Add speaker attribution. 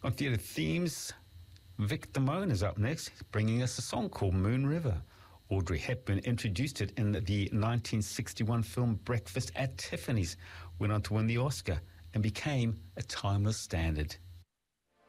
Speaker 1: On Theatre Themes, Vic Damone is up next, bringing us a song called Moon River. Audrey Hepburn introduced it in the 1961 film Breakfast at Tiffany's, went on to win the Oscar and became a timeless standard.